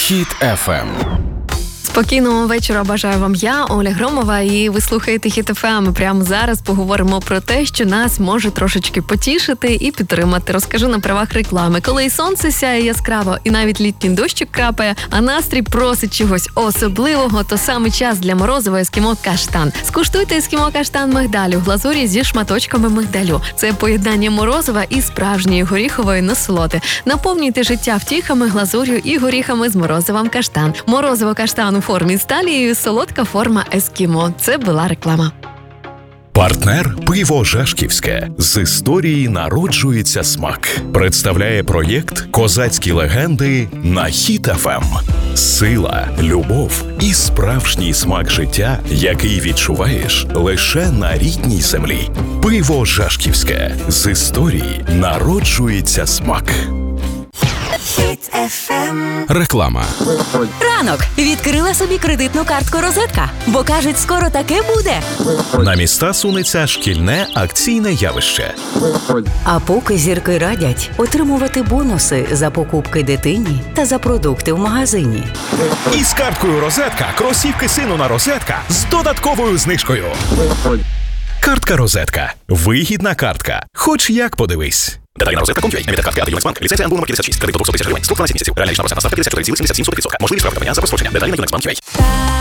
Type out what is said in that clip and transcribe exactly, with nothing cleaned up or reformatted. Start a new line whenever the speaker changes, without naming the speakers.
Хіт еф ем.
Спокійного вечора бажаю вам я, Оля Громова, і ви слухаєте Хіт еф ем. Прямо зараз поговоримо про те, що нас може трошечки потішити і підтримати. Розкажу на правах реклами. Коли і сонце сяє яскраво, і навіть літній дощик крапає, а настрій просить чогось особливого, то саме час для морозива ескімо каштан. Скуштуйте ескімо каштан мигдалю в глазурі зі шматочками мигдалю. Це поєднання морозива і справжньої горіхової насолоди. Наповнюйте життя втіхами, глазур'ю і горіхами з морозивом каштан. Морозиво каштан у формі з талією, солодка форма ескімо. Це була реклама.
Партнер «Пиво Жашківське». З історії народжується смак. Представляє проєкт «Козацькі легенди» на Хіт еф ем. Сила, любов і справжній смак життя, який відчуваєш лише на рідній землі. «Пиво Жашківське». З історії народжується смак.
Хіт еф ем.
Реклама.
Ранок. Відкрила собі кредитну картку «Розетка», бо, кажуть, скоро таке буде.
На міста сунеться шкільне акційне явище.
А поки зірки радять отримувати бонуси за покупки дитині та за продукти в магазині.
І з карткою «Розетка» кросівки сину на «Розетка» з додатковою знижкою. Картка «Розетка». Вигідна картка. Хоч як подивись. Деталі на розетка точка ком ю а. Емітент картки «Юнекс-Банк». Ліцензія ен бе ел номер п'ятдесят шість. Кредит до двохсот тисяч гривень. Строк дванадцять місяців. Реальна річна процентна ставка п'ятдесят чотири цілих сімдесят сім сотих відсотка. Можливість правка за прострочення. Деталі на юнекс банк крапка ю а.